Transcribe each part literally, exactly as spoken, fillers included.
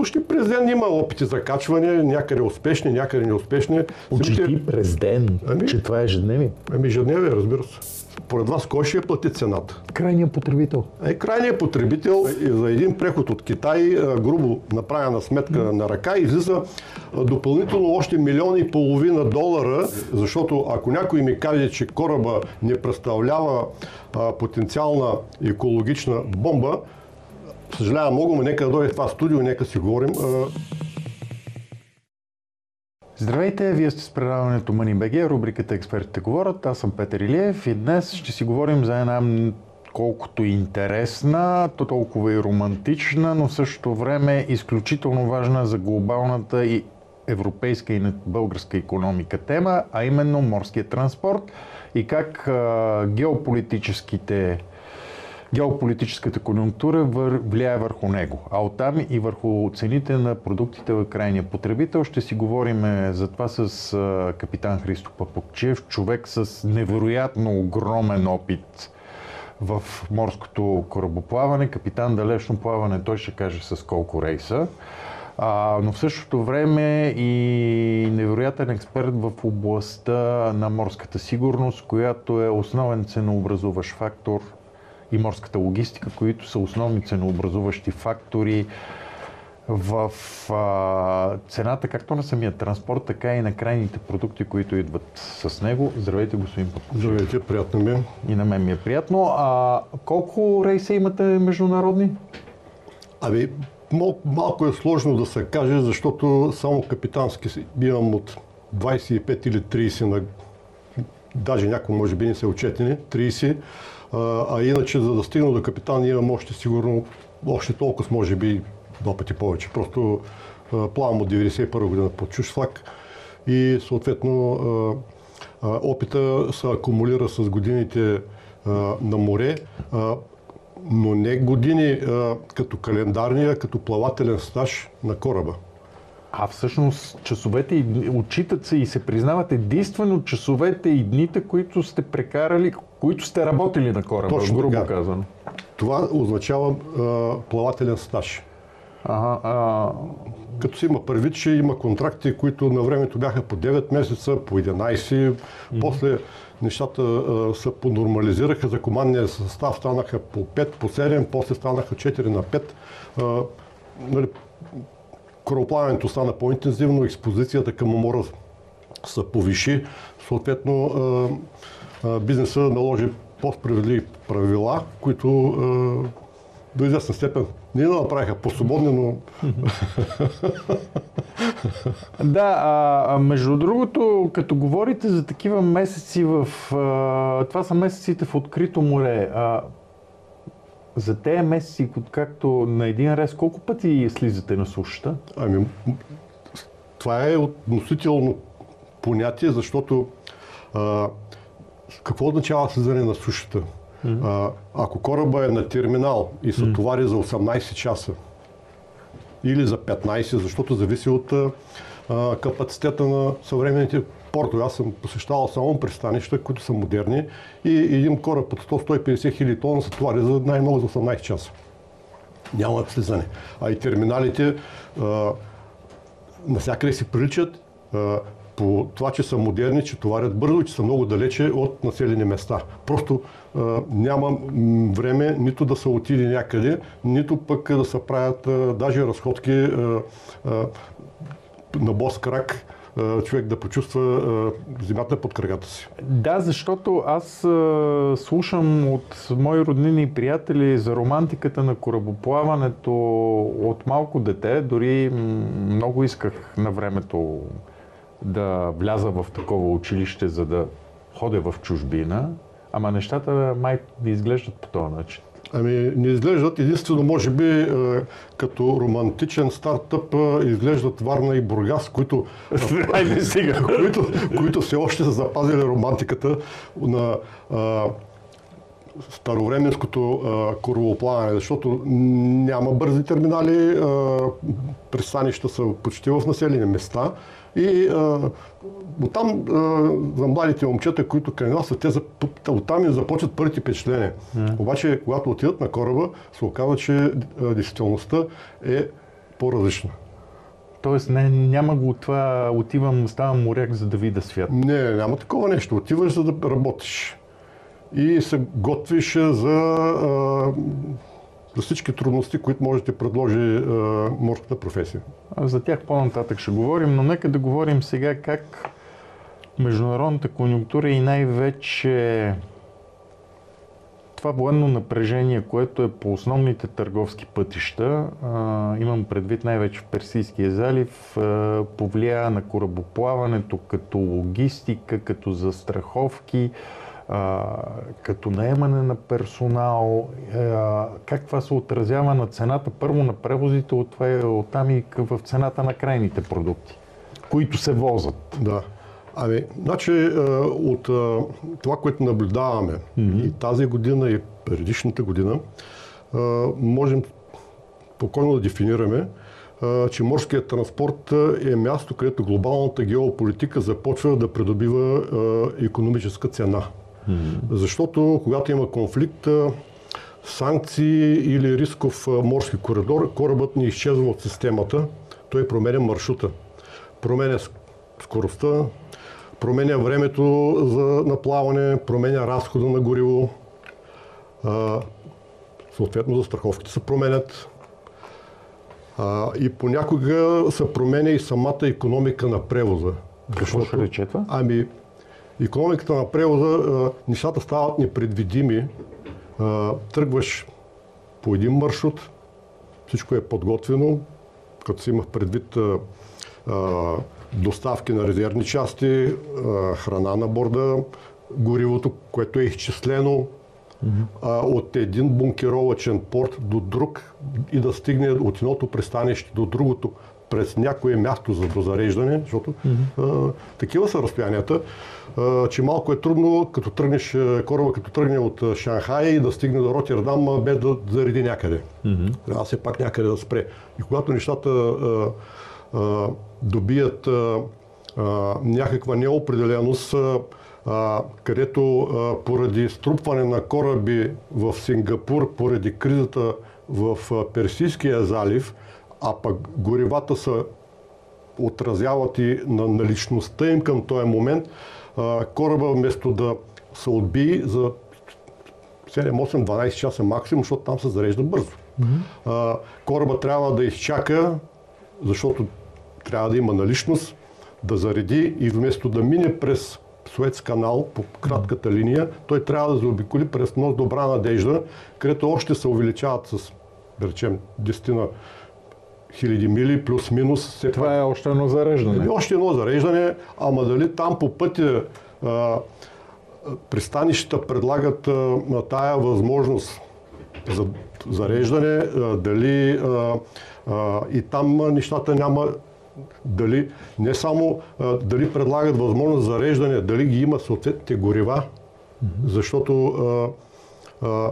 почти през ден има опити за качване, някъде успешни, някъде неуспешни. Почти през ден, ами, че това е ежедневие? Ами ежедневие, разбира се. Поред вас, кой ще плати цената? Крайният потребител. Е, крайният потребител и за един преход от Китай, грубо направена сметка mm. на ръка, излиза допълнително още милион и половина долара, защото ако някой ми каже, че кораба не представлява а, потенциална екологична бомба, съжалявам много, но нека да дойде в това студио, нека си говорим. Здравейте, вие сте с предаването MoneyBG, рубриката Експертите говорят. Аз съм Петър Илиев и днес ще си говорим за една колкото интересна, то толкова и романтична, но в същото време изключително важна за глобалната и европейска и българска икономика тема, а именно морския транспорт и как а, геополитическите геополитическата конюнктура влияе върху него, а оттам и върху цените на продуктите в крайния потребител. Ще си говорим за това с капитан Христо Папукчиев, човек с невероятно огромен опит в морското корабоплаване, капитан далечно плаване, той ще каже с колко рейса, а, но в същото време и невероятен експерт в областта на морската сигурност, която е основен ценообразуващ фактор, и морската логистика, които са основни ценообразуващи фактори в а, цената както на самия транспорт, така и на крайните продукти, които идват с него. Здравейте, господин Папукчиев. Здравейте, приятно ми е. И на мен ми е приятно. А колко рейса имате международни? Ами, мал, малко е сложно да се каже, защото само капитански имам от двайсет и пет или трийсет, на... даже някои може би не са отчетени, трийсет. А, а иначе, за да стигна до капитан, имам още сигурно, още толкова, може би два пъти повече. Просто а, плавам от деветдесет и първа година под чужд флаг и съответно а, а, опита се акумулира с годините а, на море, а, но не години а, като календарния, като плавателен стаж на кораба. А всъщност часовете отчитат се и се признават единствено часовете и дните, които сте прекарали, които сте работили на кораба, точно грубо така. казано. Това означава а, плавателен стаж. Ага, а... Като се има предвид, че има контракти, които на времето бяха по девет месеца, по единайсет, mm-hmm. после нещата а, се понормализираха, за командния състав станаха по пет, по седем, после станаха четири на пет. А, нали, корабоплаването стана по-интензивно, експозицията към мора се повиши, съответно а, а, бизнеса наложи по-справедливи правила, които а, до известна степен не направиха по-свободни, но... Да, а, между другото, като говорите за такива месеци в... А, това са месеците в открито море. А, за тези месеци, както на един рез, колко пъти слизате на сушата? Ами, това е относително понятие, защото а, какво означава слизане на сушата? Mm-hmm. А, ако кораба е на терминал и се товари mm-hmm. за осемнайсет часа или за петнайсет, защото зависи от а, капацитета на съвременните портове. Аз съм посещавал само пристанища, които са модерни и един кораб от сто до сто и петдесет хиляди тона се товари за най-много за осемнайсет часа. Няма слизане. А и терминалите а, навсякъде си приличат а, по това, че са модерни, че товарят бързо, че са много далече от населени места. Просто а, няма време нито да се отиде някъде, нито пък да се правят а, даже разходки а, а, на бос крак, а, човек да почувства а, земята под краката си. Да, защото аз а, слушам от мои роднини и приятели за романтиката на корабоплаването от малко дете. Дори много исках на времето да вляза в такова училище, за да ходя в чужбина, ама нещата май не изглеждат по този начин. Ами не изглеждат, единствено може би е, като романтичен стартъп е, изглеждат Варна и Бургас, които, Айде сега. които, които все още са запазили романтиката на е, старовременското корабоплаване, защото няма бързи терминали, е, пристанища са почти в населени места. И а, оттам а, за младите момчета, които кандидатстват, те оттам им започват първите впечатления. Mm. Обаче, когато отидат на кораба, се оказва, че а, действителността е по-различна. Тоест не, няма го това, отивам, ставам моряк, за да видя свят. Не, няма такова нещо. Отиваш, за да работиш. И се готвиш за, а, за всички трудности, които може да ти предложи а, морската професия. А за тях по-нататък ще говорим, но нека да говорим сега как международната конюнктура и най-вече това военно напрежение, което е по основните търговски пътища, а, имам предвид най-вече в Персийския залив, а, повлия на корабоплаването като логистика, като застраховки, а, като наемане на персонал, а, как това се отразява на цената, първо на превозите, от това е оттам и в цената на крайните продукти, които се возят. Да. Ами, значи, от това, което наблюдаваме mm-hmm. и тази година, и предишната година, можем спокойно да дефинираме, че морският транспорт е място, където глобалната геополитика започва да придобива икономическа цена. Mm-hmm. Защото когато има конфликт, санкции или рисков морски коридор, корабът ни изчезва от системата, той променя маршрута, променя скоростта, променя времето за наплаване, променя разхода на гориво, а, съответно застраховките се променят а, и понякога се променя и самата икономика на превоза. Какво ще рече това? Ами, икономиката на превоза, а, нещата стават непредвидими. А, тръгваш по един маршрут, всичко е подготвено, като си имах предвид а, а, доставки на резервни части, храна на борда, горивото, което е изчислено mm-hmm. от един бункеровачен порт до друг и да стигне от едното пристанище до другото през някое място за дозареждане, защото mm-hmm. а, такива са разстоянията, а, че малко е трудно, като тръгнеш кораба, като тръгне от Шанхай и да стигне до Ротердам без да зареди някъде. Mm-hmm. Трябва все пак някъде да спре. И когато нещата а, а, добият а, а, някаква неопределеност, а, където а, поради струпване на кораби в Сингапур, поради кризата в а, Персийския залив, а пък горивата се отразяват и на наличността им към този момент, а, кораба вместо да се отбие за седем, осем, дванайсет часа максимум, защото там се зарежда бързо. Mm-hmm. А, кораба трябва да изчака, защото трябва да има наличност, да зареди и вместо да мине през Суец канал по кратката линия, той трябва да заобиколи през нос Добра надежда, където още се увеличават с, да речем, десет хиляди мили, плюс-минус. Това пак е още едно зареждане. Още едно зареждане, ама дали там по пътя а, пристанищата предлагат а, тая възможност за зареждане, а, дали а, а, и там нещата няма. Дали не само а, дали предлагат възможност за зареждане, дали ги има съответните горива, mm-hmm. защото а, а,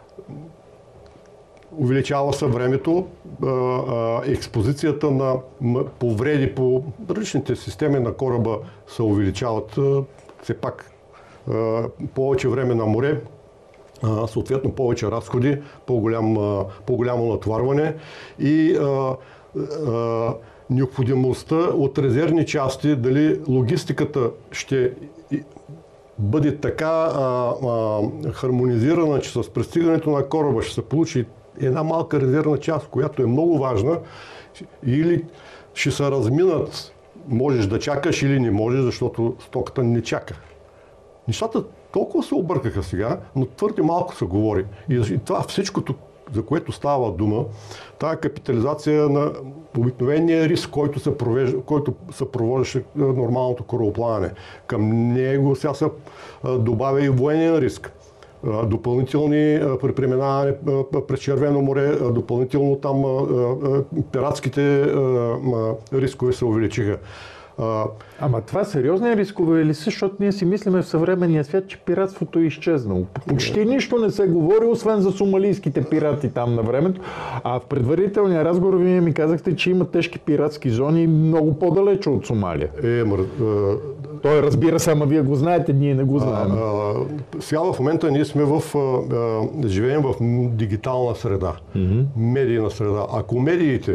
увеличава се времето, а, а, експозицията на повреди по различните системи на кораба се увеличават, а, все пак а, повече време на море, а, съответно повече разходи, по-голям, а, по-голямо натоварване и а, а, необходимостта от резервни части, дали логистиката ще бъде така а, а, хармонизирана, че с пристигането на кораба ще се получи една малка резервна част, която е много важна, или ще се разминат, можеш да чакаш или не можеш, защото стоката не чака. Нещата толкова се объркаха сега, но твърде малко се говори. И това всичкото, за което става дума, тази капитализация на обикновения риск, който се, провежда, който се провождаше нормалното корабоплаване. Към него сега се добавя и военен риск. Допълнителни при преминаване през Червено море, допълнително там пиратските рискове се увеличиха. А, Ама това сериозни рискове ли са, защото ние си мислиме в съвременния свят, че пиратството е изчезнало. Почти нищо не се говори, освен за сомалийските пирати там на времето. А в предварителния разговор вие ми казахте, че има тежки пиратски зони много по-далече от Сомалия. Е, мър... Той разбира се, ама вие го знаете, ние не го знаем. А, а, сега в момента ние сме в... А, а, живеем в дигитална среда, mm-hmm. медийна среда. Ако медиите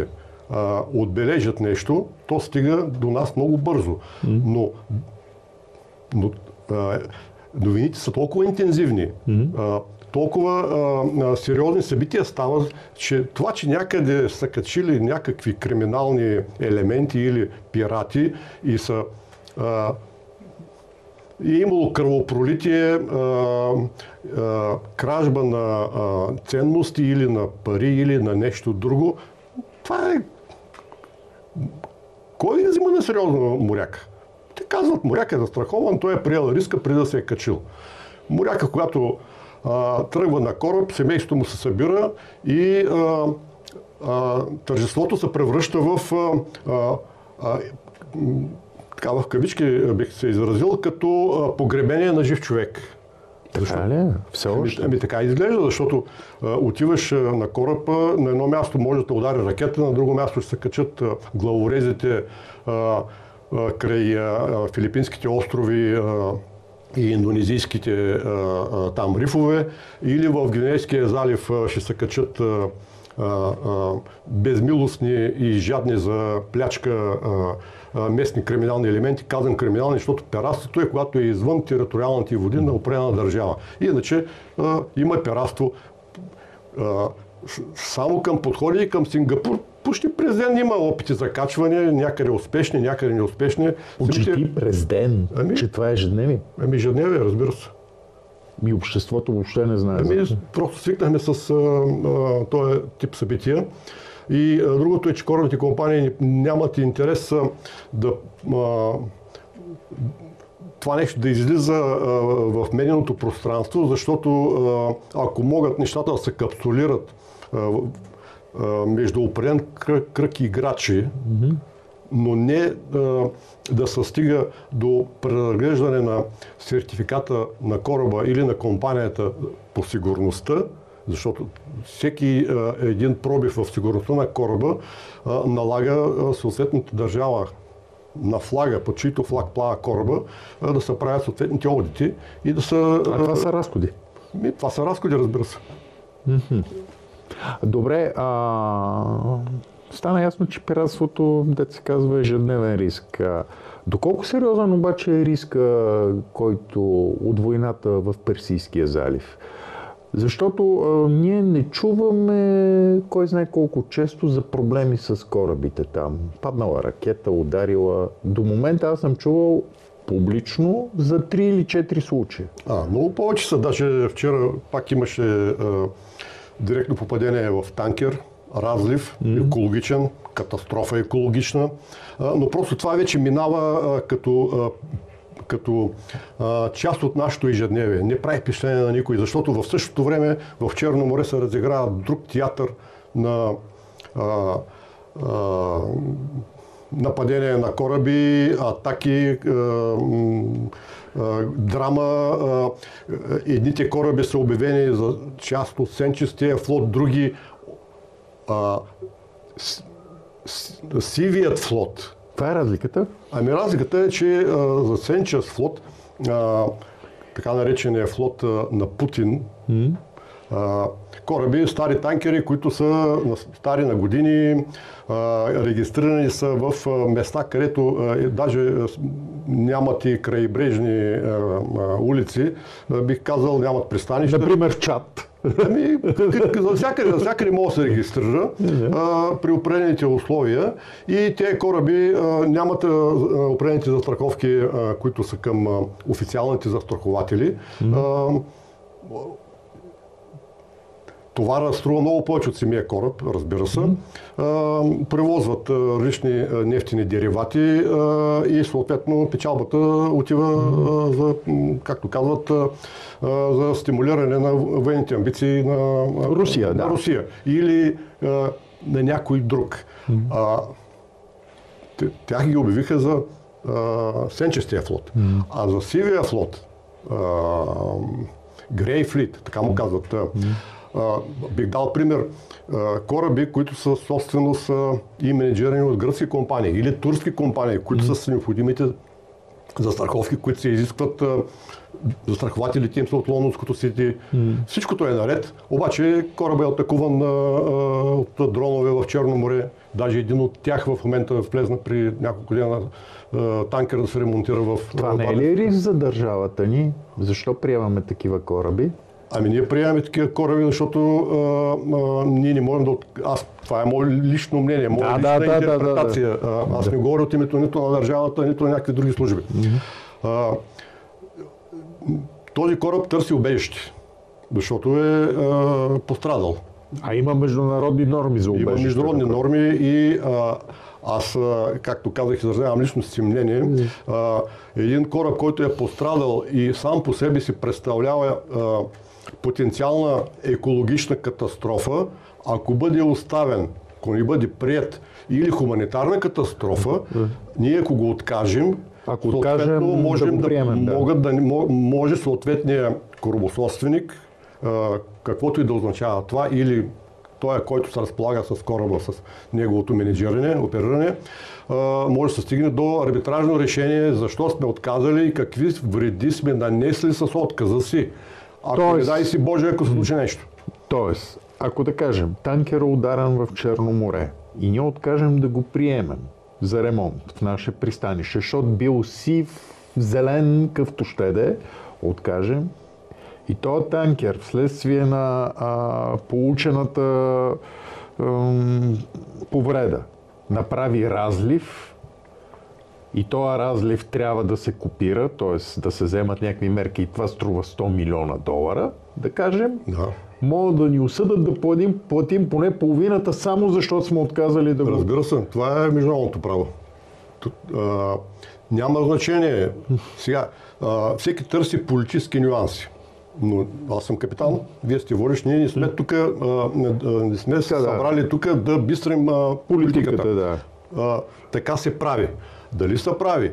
а, отбележат нещо, то стига до нас много бързо. Mm-hmm. Но, но а, новините са толкова интензивни, mm-hmm. а, толкова а, а, сериозни събития стават, че това, че някъде са качили някакви криминални елементи или пирати и са а, и е имало кръвопролитие, а, а, кражба на а, ценности или на пари или на нещо друго, това е... Кой взима на сериозно моряк? Те казват, моряк е застрахован, той е приел риска преди да се е качил. Моряка, когато а, тръгва на кораб, семейството му се събира и а, а, тържеството се превръща в а, а, а, така в кавички бих се изразил, като а, погребение на жив човек. Така ли? Все още? Ами, ами така изглежда, защото а, отиваш а, на кораб, на едно място може да те удари ракета, на друго място ще се качат а, главорезите а, а, край а, Филипинските острови а, и индонезийските а, а, там рифове, или в Гвинейския залив а, ще се качат а, а, а, безмилостни и жадни за плячка а, местни криминални елементи, казвам криминални, защото пиратството е когато е извън териториалните води на определена държава. Иначе а, има пиратство а, само към подходи и към Сингапур. Почти през ден има опити за качване, някъде успешни, някъде неуспешни. Почти през ден, ами, че това е ежедневие? Ами ежедневие, разбира се. И обществото въобще не знае. Ами, просто свикнахме с а, а, този тип събития. И а, другото е, че корабните компании нямат интерес а, да а, това нещо да излиза а, в медийното пространство, защото а, ако могат нещата да се капсулират а, а, между определен кръг, кръг играчи, mm-hmm. но не а, да се стига до преразглеждане на сертификата на кораба или на компанията по сигурността, защото всеки а, един пробив в сигурността на кораба а, налага а, съответната държава на флага, под чийто флаг плава кораба, а, да се правят съответните одити и да са... А това са разходи? Ми, това са разходи, разбира се. Mm-hmm. Добре, а... стана ясно, че пиратството, дето се казва, ежедневен риск. Доколко сериозен обаче е риска, който от войната в Персийския залив? Защото а, ние не чуваме кой знае колко често за проблеми с корабите там. Паднала ракета, ударила. До момента аз съм чувал публично за три или четири случая. А, много повече са. Даже вчера пак имаше а, директно попадение в танкер, разлив, mm-hmm. екологичен, катастрофа екологична. А, но просто това вече минава а, като... А, като а, част от нашето ежедневие. Не прави впечатление на никой, защото в същото време в Черно море се разиграва друг театър на а, а, нападение на кораби, атаки, а, а, драма. А, едните кораби са обявени за част от сенчестия флот, други а, с, с, сивият флот. Това е разликата? Ами разликата е, че а, за сенчест флот, а, така наречения флот а, на Путин, mm. а, кораби, стари танкери, които са стари на години, а, регистрирани са в а, места, където а, даже а, нямат и крайбрежни а, а, улици, а, бих казал, нямат пристанища. Например в Чад. Ами, за всякъде, за всякъде може да се регистрира а, при определените условия и тези кораби а, нямат а, определените застраховки, а, които са към а, официалните застрахователи. А, товара струва много повече от самия кораб, разбира се. А, превозват а, различни а, нефтини деривати а, и съответно печалбата отива а, за, както казват, а, за стимулиране на военните амбиции на Русия, на да. Русия или а, на някой друг. А, тях ги обявиха за а, сенчестия флот. А за сивия флот, Грей флит, така му казват, а, бих дал пример, а, кораби, които са собственост и менеджирани от гръцки компании или турски компании, които са с необходимите застраховки, които се изискват а, застрахователите им са от Лондонското Сити. Mm. Всичкото е наред, обаче корабът е атакуван а, а, от дронове в Черно море. Даже един от тях в момента влезна при няколко дена танкера да се ремонтира в... Това не е ли риск за държавата ни? Защо приемаме такива кораби? Ами ние приемаме такива кораби, защото а, а, ние не можем да... Аз, това е мое лично мнение, моя да, лична да, интерпретация. Да, да, да. Аз да. не говоря от името нито на държавата, нито на някакви други служби. Mm-hmm. А, този кораб търси убежище, защото е а, пострадал. А има международни норми за убежище. Има международни норми и а, аз, както казах, изразявам лично си мнение. Mm. А, един кораб, който е пострадал и сам по себе си представлява а, потенциална екологична катастрофа, ако бъде оставен, ако не бъде приет или хуманитарна катастрофа, mm. ние ако го откажем, ако откажем, можем да, приемем, да, да. Могат да може съответния корабособственик, а, каквото и да означава това, или той, който се разполага с кораба, с неговото менеджиране, опериране, може да се стигне до арбитражно решение, защо сме отказали и какви вреди сме нанесли с отказа си. Ако Тоест, не дай си Боже, ако се случи нещо. Тоест, ако да кажем, танкер е ударен в Черно море и ние откажем да го приемем за ремонт в наше пристанище, защото бил сив, зелен, къвто ще да е, откажем, и този танкер, вследствие на а, получената ам, повреда, направи разлив и този разлив трябва да се копира, т.е. да се вземат някакви мерки и това струва сто милиона долара, да кажем, да. Могат да ни осъдат да платим, платим поне половината, само защото сме отказали да го... Разбира се, това е международното право. Тут, а, няма значение. Сега, а, всеки търси политически нюанси. Но аз съм капитан, вие сте водещ, ние не сме тук, не сме се събрали тук да бистрим а, политиката. политиката да. а, така се прави. Дали се прави?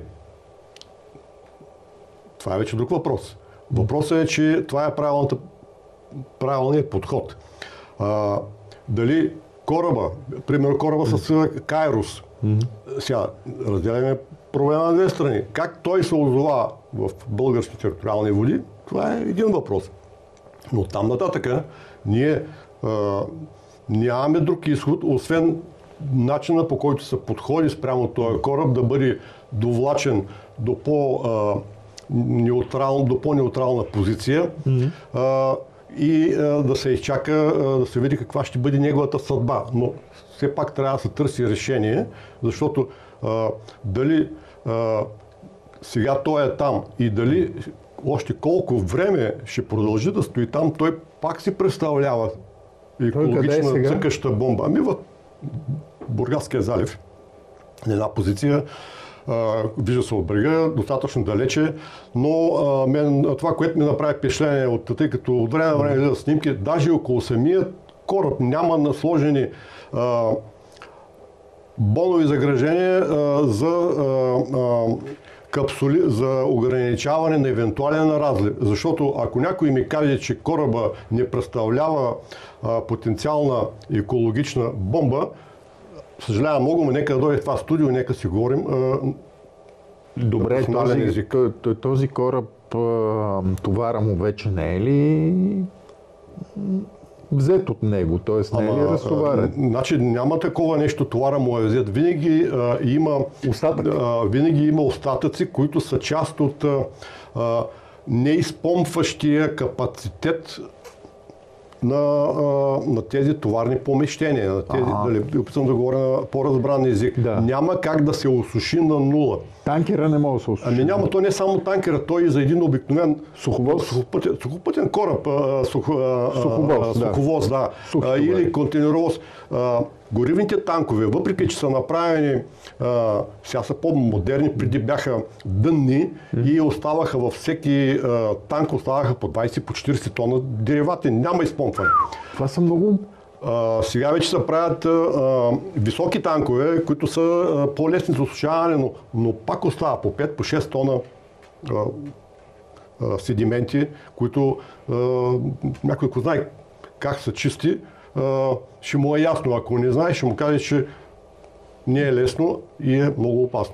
Това е вече друг въпрос. Въпросът е, че това е правилната, правилният подход. А, дали кораба, примерно кораба с Кайрос, mm-hmm. сега разделяме проблема на две страни. Как той се озова в български териториални води, това е един въпрос. Но там нататък ние а, нямаме друг изход, освен начина, по който се подходи спрямо този кораб, да бъде довлачен до по-неутрална, до по-неутрална позиция mm-hmm. а, и а, да се изчака, а, да се види каква ще бъде неговата съдба. Но все пак трябва да се търси решение, защото а, дали а, сега той е там и дали още колко време ще продължи да стои там, той пак си представлява екологична е цъкаща бомба. Ами в Бургаския залив, на една позиция, а, вижда се от брега, достатъчно далече, но а, мен, това, което ми направи впечатление, от, тъй като от време на време гледа снимки, даже около самия кораб няма насложени а, бонови заграждения а, за а, а, капсули, за ограничаване на евентуален разлив. Защото ако някой ми каже, че кораба не представлява а, потенциална екологична бомба, съжалявам много, но нека да дойде в това студио, нека си говорим. А, Добре, този, този кораб, а, товара му вече не е ли взет от него, т.е. не е ли разтоварен? Значи няма такова нещо, товара му е взет. Винаги а, има Остатък. а, винаги има остатъци, които са част от а, неизпомпващия капацитет на, а, на тези товарни помещения. На тези, дали, опитвам да говоря на по-разбран език. Да. Няма как да се осуши на нула. Танкера не може да се осуши. Ами няма, то не е само танкера, той и за един обикновен суховоз, сухопътен, сухопътен кораб, а, сух, а, суховоз, суховоз, да, да а, или контейнеровоз. А, горивните танкове, въпреки че са направени, а, сега са по-модерни, преди бяха дънни mm. и оставаха във всеки а, танк оставаха по двайсет, по четирийсет тона деривати. Няма изпомпване. Това са много... Uh, сега вече се правят uh, високи танкове, които са uh, по-лесни за осушаване, но, но пак остава по пет, по шест тона uh, uh, седименти, които uh, някой, ако знае как са чисти, uh, ще му е ясно. Ако не знае, ще му каже, че не е лесно и е много опасно.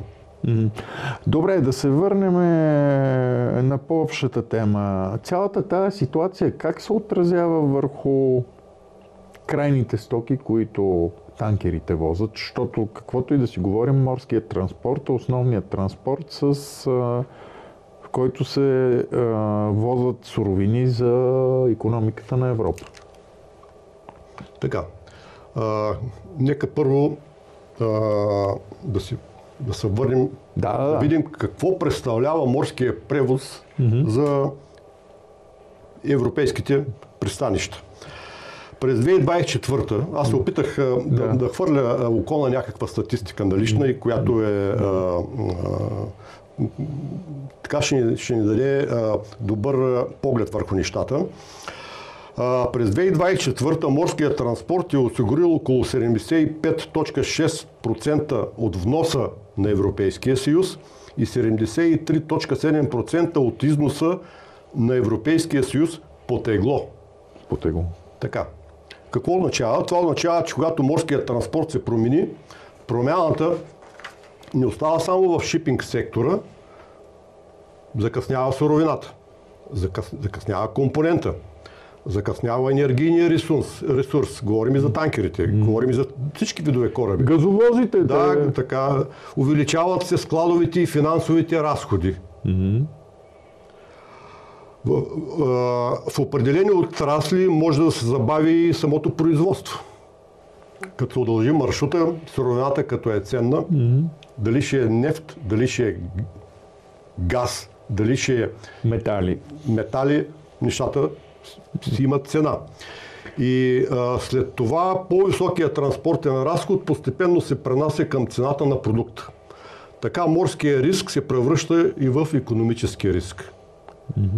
Добре, да се върнем на по-общата тема. Цялата тази ситуация как се отразява върху крайните стоки, които танкерите возят? Защото каквото и да си говорим, морският транспорт е основният транспорт, с, а, в който се а, возят суровини за икономиката на Европа. Така. А, нека първо а, да си да се върнем, да, да, да видим какво представлява морския превоз mm-hmm. за европейските пристанища. През две хиляди двадесет и четвърта аз се опитах да, да. да хвърля око на някаква статистика налична и която е а, а, така ще ни, ще ни даде а, добър поглед върху нещата. А, през две хиляди двадесет и четвърта морският транспорт е осигурил около седемдесет и пет цяло и шест процента от вноса на Европейския съюз и седемдесет и три цяло и седем процента от износа на Европейския съюз по тегло. По тегло. Така. Какво означава? Това означава, че когато морският транспорт се промени, промяната не остава само в шипинг сектора, закъснява суровината, закъс... закъснява компонента, закъснява енергийния ресурс, ресурс. Говорим и за танкерите, mm. говорим и за всички видове кораби. Газовозите. Да, да, така. Увеличават се складовите и финансовите разходи. Mm-hmm. В, в определени отрасли може да се забави и самото производство. Като удължи маршрута, суровината като е ценна, mm-hmm. дали ще е нефт, дали ще е газ, дали ще е метали, метали нещата си имат цена. И а, след това по-високия транспортен разход постепенно се пренася към цената на продукта. Така морския риск се превръща и в икономически риск. Mm-hmm.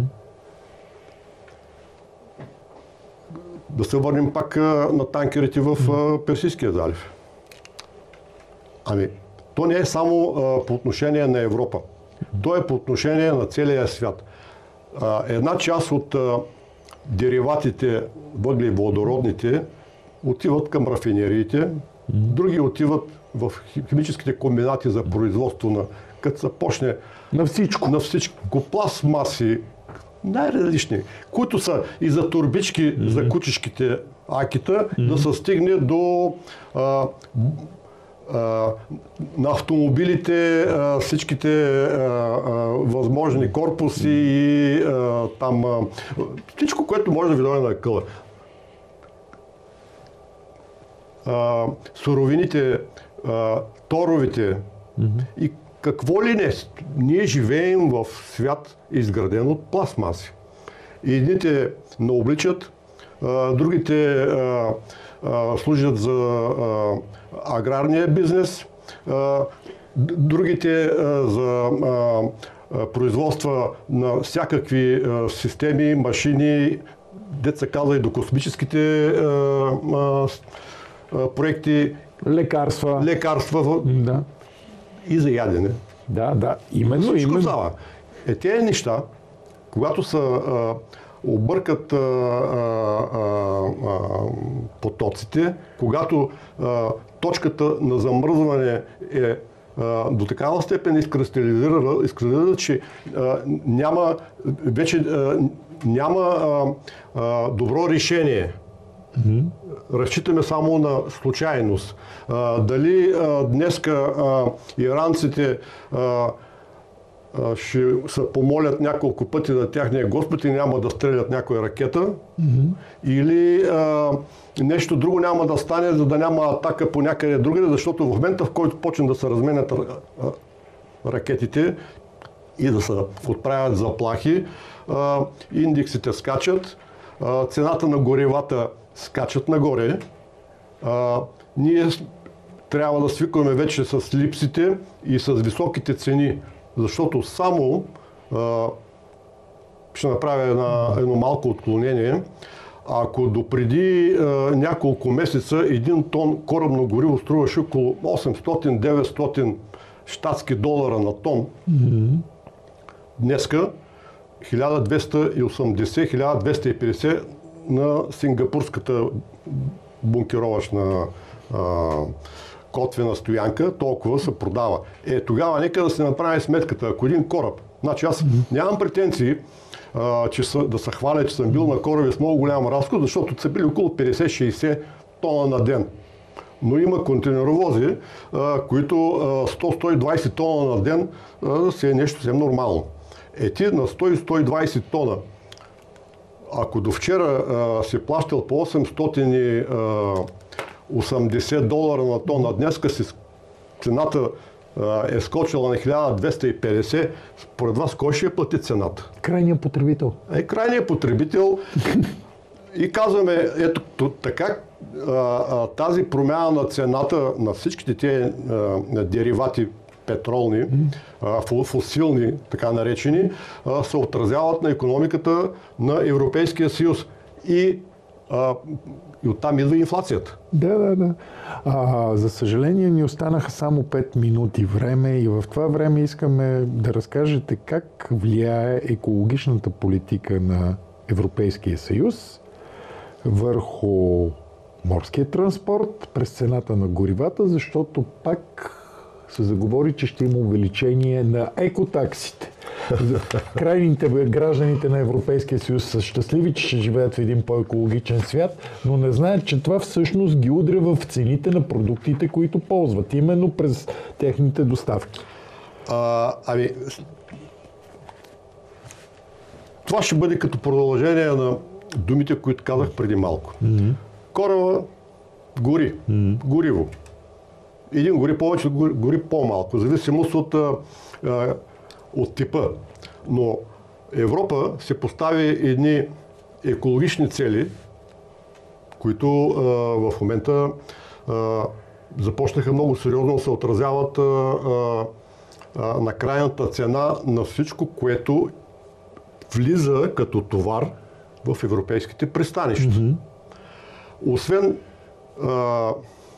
Да се върнем пак а, на танкерите в а, Персийския залив. Ами, то не е само а, по отношение на Европа. То е по отношение на целия свят. А, една част от а, дериватите, въгли водородните, отиват към рафинериите, други отиват в химическите комбинати за производство на, като се почне на всичко. На всичко. Пластмаси, най-различни, които са и за турбички, mm-hmm. за кучешките акита, mm-hmm. да се стигне до а, а, на автомобилите, а, всичките а, а, възможни корпуси и а, там а, всичко, което може да ви дойде на къла. А, суровините, а, торовите mm-hmm. и какво ли не? Ние живеем в свят изграден от пластмаси. Едните наобличат, а, другите а, а, служат за а, аграрния бизнес, а, другите а, за а, а, производства на всякакви а, системи, машини, деца каза и до космическите а, а, а, проекти. Лекарства. Лекарства. Да. И за ядене. Да, да, именно, всичко именно. става. Е, тези неща, когато са а, объркат а, а, а, потоците, когато а, точката на замръзване е а, до такава степен изкристализирана, изкристализирана че а, няма вече а, няма а, а, добро решение. Mm-hmm. Разчитаме само на случайност. А, дали а, днеска а, иранците а, а, ще се помолят няколко пъти на тяхния Господ и няма да стрелят някоя ракета, mm-hmm. или а, нещо друго няма да стане, за да няма атака по някъде другаде, защото в момента, в който почнат да се разменят а, а, ракетите и да се отправят заплахи, а, индексите скачат, а, цената на горивата скачат нагоре. А, ние трябва да свикваме вече с липсите и с високите цени, защото само а, ще направя една, едно малко отклонение. Ако допреди а, няколко месеца един тон корабно гориво струваше около осемстотин до деветстотин щатски долара на тон, mm-hmm. днеска хиляда двеста и осемдесет до хиляда двеста и петдесет на сингапурската бункеровъчна а, котвена стоянка, толкова се продава. Е, тогава нека да се направи сметката. Ако един кораб, значи аз нямам претенции, а, че са, да се хваля, че съм бил на кораби с много голям разход, защото са били около петдесет-шейсет тона на ден. Но има контейнеровози, а, които а, сто до сто и двайсет тона на ден а, си е нещо съвсем нормално. Е, ти на сто до сто и двайсет тона, ако до вчера а, си плащал по осемстотин и осемдесет долара на тона, днеска си цената а, е скочила на хиляда двеста и петдесет, според вас кой ще плати цената? Крайният потребител. Е, крайният потребител. И казваме, ето така, а, а, тази промяна на цената на всичките тези деривати петролни, а, фосилни, така наречени, а, се отразяват на икономиката на Европейския съюз. И, а, и оттам идва инфлацията. Да, да, да. А, за съжаление ни останаха само пет минути време и в това време искаме да разкажете как влияе екологичната политика на Европейския съюз върху морския транспорт през цената на горивата, защото пак се заговори, че ще има увеличение на екотаксите. Крайните гражданите на Европейския съюз са щастливи, че ще живеят в един по-екологичен свят, но не знаят, че това всъщност ги удря в цените на продуктите, които ползват, именно през техните доставки. А, ами, това ще бъде като продължение на думите, които казах преди малко. Mm-hmm. Кораба гори, mm-hmm. гориво. Един гори повече, гори по-малко, в зависимост от, а, от типа. Но Европа се постави едни екологични цели, които а, в момента а, започнаха много сериозно да се отразяват а, а, на крайната цена на всичко, което влиза като товар в европейските пристанища. Mm-hmm. Освен а,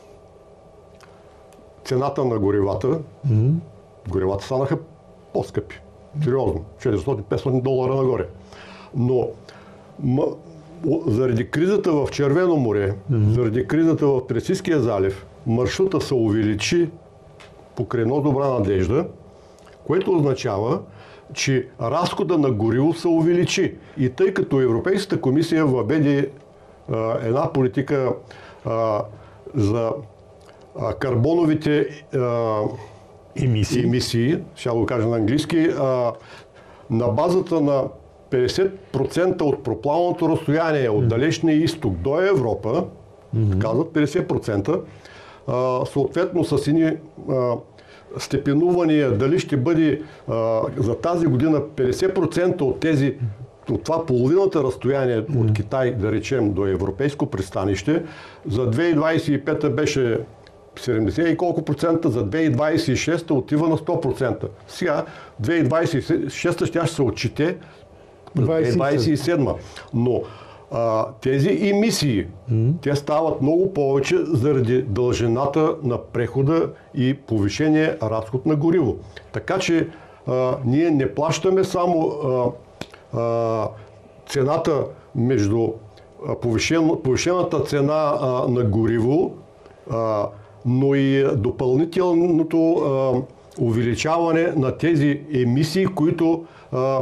цената на горивата, mm-hmm. горивата станаха по-скъпи. Сериозно. четиристотин-петстотин долара нагоре. Но м- заради кризата в Червено море, mm-hmm. заради кризата в Персийския залив, маршрута се увеличи покрай едно Добра Надежда, което означава, че разхода на гориво се увеличи. И тъй като Европейската комисия въведе а, една политика а, за а, карбоновите а, емисии. емисии, ще го кажа на английски, а, на базата на петдесет процента от проплаваното разстояние от далечния изток до Европа, mm-hmm. казват петдесет процента, а, съответно с едни степенувания, дали ще бъде а, за тази година петдесет процента от тези, от това половината разстояние mm-hmm. от Китай, да речем, до европейско пристанище, за две хиляди двадесет и пета беше седемдесет и колко процента, за две хиляди двадесет и шеста отива на сто процента. Сега две хиляди двадесет и шеста ще се отчете през две хиляди двадесет и седма. Но а, тези емисии, mm-hmm. те стават много повече заради дължината на прехода и повишение разход на гориво. Така че а, ние не плащаме само а, а, цената между а, повишен, повишената цена а, на гориво, а, но и допълнителното а, увеличаване на тези емисии, които а,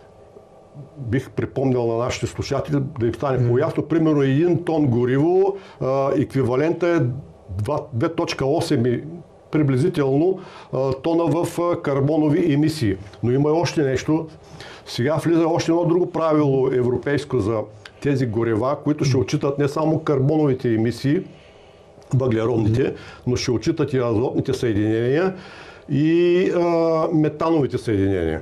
бих припомнял на нашите слушатели, да им стане mm. по-ясно. Примерно един тон гориво, а, еквивалента е две цяло осем приблизително а, тона в а, карбонови емисии. Но има още нещо. Сега влиза още едно друго правило европейско за тези горива, които ще отчитат не само карбоновите емисии, въглеродните, mm. но ще отчитат и азотните съединения и а, метановите съединения.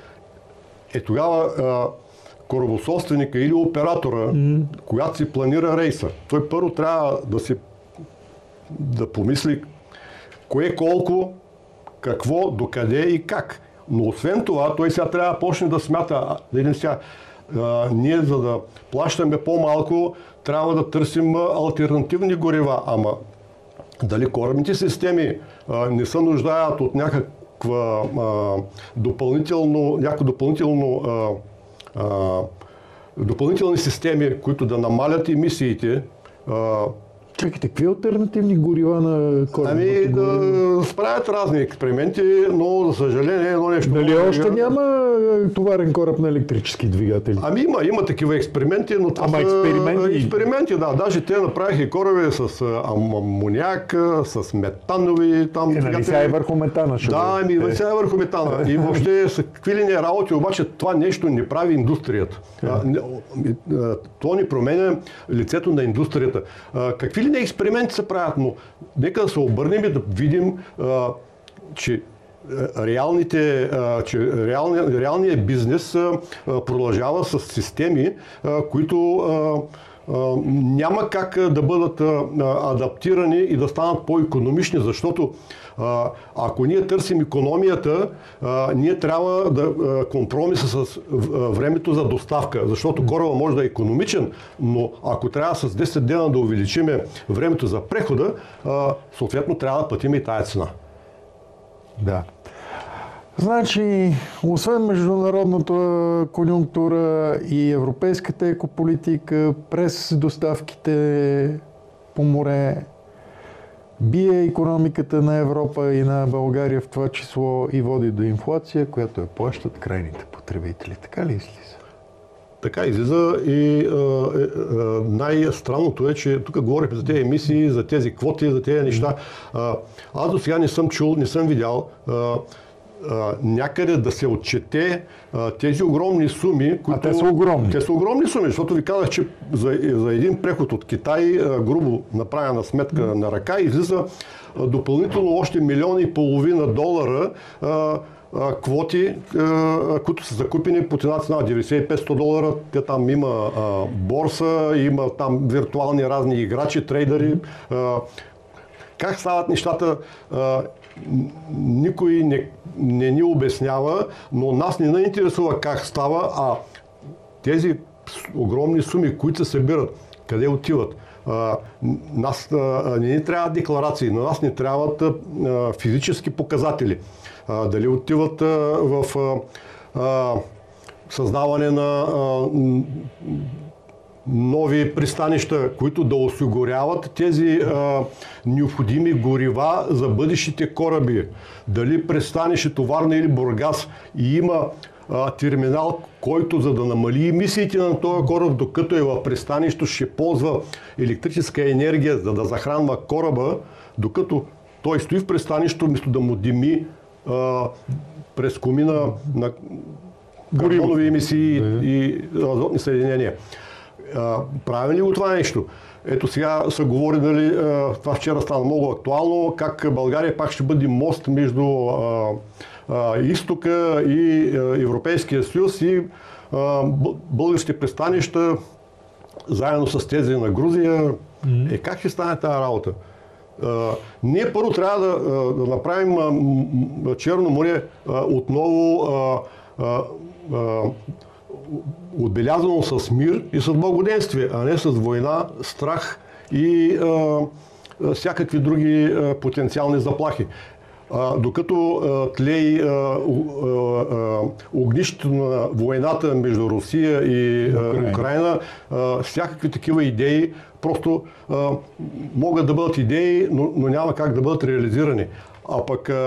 Е тогава а, корабособственика или оператора, mm. когато си планира рейса, той първо трябва да си да помисли кое колко, какво, докъде и как. Но освен това, той сега трябва да почне да смята, да сега, а, ние за да плащаме по-малко, трябва да търсим алтернативни горива. Ама дали корабните системи а, не се нуждаят от някаква а, допълнително, някакво допълнително а, а, допълнителни системи, които да намалят емисиите, а, Чакайте, какви алтернативни горива на кораб? Ами, да справят разни експерименти, но за съжаление едно нещо... Нали още няма товарен кораб на електрически двигатели? Ами има, има такива експерименти, но това Ама са експерименти? експерименти, да. Даже те направиха и кораби с амоняк, с метанови там... Е, нали сега и върху метана ще Да, ами е. сега е върху метана. И въобще са какви ли не работи, обаче това нещо не прави индустрията. А, не, то ни променя лицето на индустрията. А, какви ли не експерименти се правят, но нека да се обърнем и да видим, а, че реалните, че реалния, реалният бизнес продължава с системи, които няма как да бъдат адаптирани и да станат по-икономични, защото ако ние търсим икономията, ние трябва да компромиса с времето за доставка, защото кораба може да е икономичен, но ако трябва с десет дена да увеличиме времето за прехода, съответно трябва да платим и тая цена. Да. Значи, освен международната конюнктура и европейската екополитика, през доставките по море, бие икономиката на Европа и на България в това число и води до инфлация, която я плащат крайните потребители. Така ли излиза? Така излиза и най-странното е, че тук говорим за тези емисии, за тези квоти, за тези неща. А, аз до сега не съм чул, не съм видял а, а, някъде да се отчете а, тези огромни суми, които... А те са огромни. Те са огромни суми, защото ви казах, че за, за един преход от Китай, а, грубо направена сметка mm. на ръка, излиза а, допълнително още милион и половина долара а, квоти, които са закупени по цена цена деветдесет и пет до сто долара. Те там има а, борса, има там виртуални разни играчи, трейдери. А, как стават нещата, а, никой не, не ни обяснява, но нас не ни интересува как става, а тези огромни суми, които се събират, къде отиват. А, нас а, не ни трябват декларации, на нас не трябват а, физически показатели. А, дали отиват а, в а, а, създаване на а, нови пристанища, които да осигуряват тези а, необходими горива за бъдещите кораби. Дали пристанището Варна или Бургас и има а, терминал, който за да намали емисиите на този кораб, докато е в пристанището, ще ползва електрическа енергия, за да захранва кораба, докато той стои в пристанището, вместо да му дими а, през комина на карбонови емисии да. и азотни съединения. А, прави ли го това нещо? Ето сега се говори, дали, а, това вчера стана много актуално, как България пак ще бъде мост между а, а, изтока и а, Европейския съюз и а, българските пристанища, заедно с тези на Грузия. Mm-hmm. Е, как ще стане тази работа? Uh, ние първо трябва да, uh, да направим uh, Черно море uh, отново uh, uh, uh, отбелязано с мир и с благоденствие, а не с война, страх и uh, uh, всякакви други uh, потенциални заплахи. Uh, докато uh, тлей uh, uh, uh, огнището на войната между Русия и uh, Украина, uh, всякакви такива идеи просто а, могат да бъдат идеи, но, но няма как да бъдат реализирани. А пък а,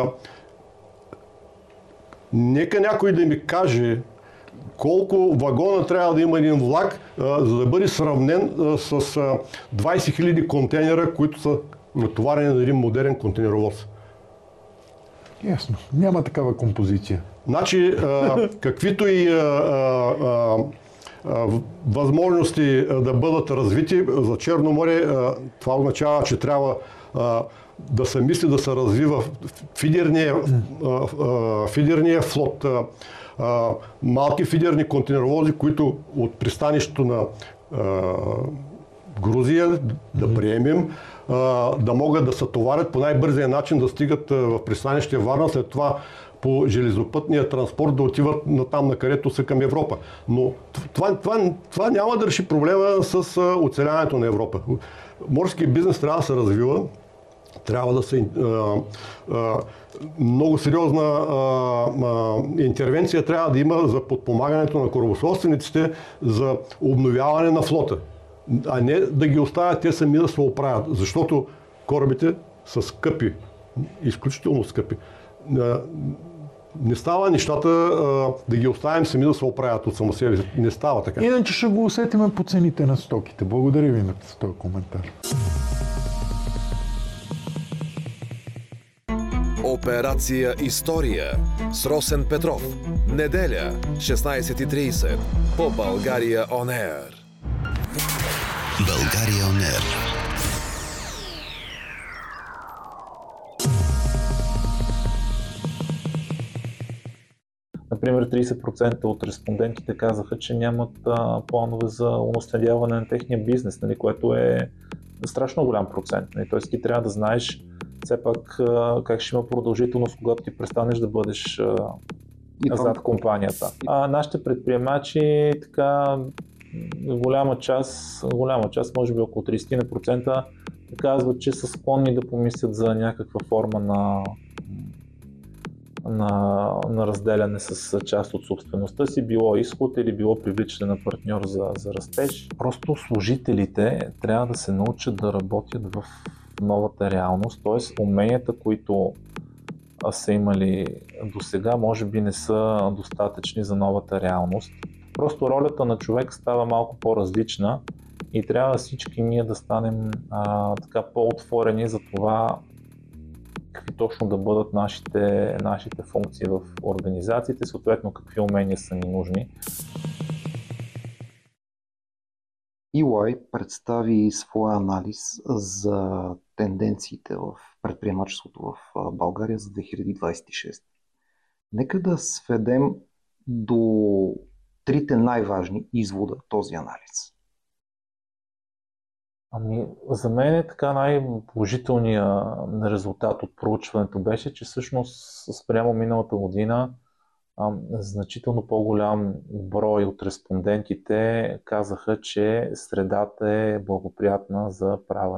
нека някой да ми каже колко вагона трябва да има един влак, а, за да бъде сравнен а, с а, двайсет хиляди контейнера, които са натоварени на един модерен контейнеровоз. Ясно. Няма такава композиция. Значи, а, каквито и а, а, възможности да бъдат развити за Черно море, това означава, че трябва да се мисли да се развива фидерния, фидерния флот, малки фидерни контейнеровози, които от пристанището на Грузия да приемем, да могат да се товарят по най-бързия начин, да стигат в пристанище Варна, след това по железопътния транспорт да отиват на там, на където са към Европа. Но това, това, това няма да реши проблема с оцеляването на Европа. Морският бизнес трябва да се развива, трябва да се а, а, много сериозна а, а, интервенция трябва да има за подпомагането на корабособствениците за обновяване на флота. а не да ги оставят те сами да се оправят, защото корабите са скъпи, изключително скъпи. Не става нещата да ги оставим сами да се оправят от само себе си. Не става така. Иначе ще го усетиме по цените на стоките. Благодаря ви за този коментар. Операция История с Росен Петров. Неделя, шестнайсет и трийсет по България Он Ер. България Он Ер. Например, трийсет процента от респондентите казаха, че нямат а, планове за унаследяване на техния бизнес, нали, което е страшно голям процент. Нали. Тоест ти трябва да знаеш все пак а, как ще има продължителност, когато ти престанеш да бъдеш а, зад компанията. А нашите предприемачи, така, голяма част, голяма част, може би около трийсет процента, казват, че са склонни да помислят за някаква форма на На, на разделяне с част от собствеността си, било изход или било привличане на партньор за, за растеж. Просто служителите трябва да се научат да работят в новата реалност, т.е. уменията, които са имали до сега, може би не са достатъчни за новата реалност. Просто ролята на човек става малко по-различна и трябва всички ние да станем а, така по-отворени за това какви точно да бъдат нашите, нашите функции в организациите, съответно какви умения са ни нужни. И уай представи своя анализ за тенденциите в предприемачеството в България за две хиляди двайсет и шеста. Нека да сведем до трите най-важни извода този анализ. Ами, за мен е така най-положителният резултат от проучването беше, че всъщност спрямо миналата година а, значително по-голям брой от респондентите казаха, че средата е благоприятна за правене